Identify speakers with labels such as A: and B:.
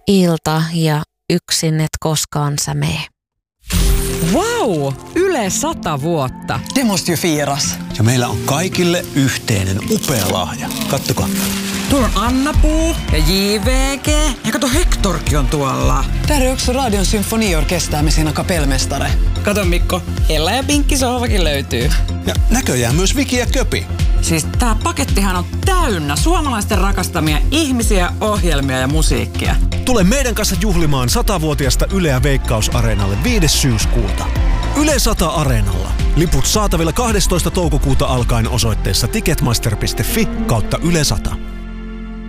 A: ilta ja yksin et koskaan sä mee.
B: Wow! Yle 100 vuotta.
C: Det måste ju firas.
D: Ja meillä on kaikille yhteinen upea lahja. Kattokaa.
B: Tuolla on Anna-Puu ja JVG. Ja kato, Hektorkin on tuolla.
C: Där är också Radion symfoniorkester med sina kapellmästare.
B: Kato Mikko, Ella ja Pinkki sohvakin löytyy.
D: Ja näköjään myös Viki ja Köpi.
B: Siis tää pakettihan on täynnä suomalaisten rakastamia ihmisiä, ohjelmia ja musiikkia.
E: Tule meidän kanssa juhlimaan 100-vuotiasta Yleä Veikkaus-areenalle 5. syyskuuta. Yle 100 Areenalla. Liput saatavilla 12. toukokuuta alkaen osoitteessa ticketmaster.fi/Yle 100.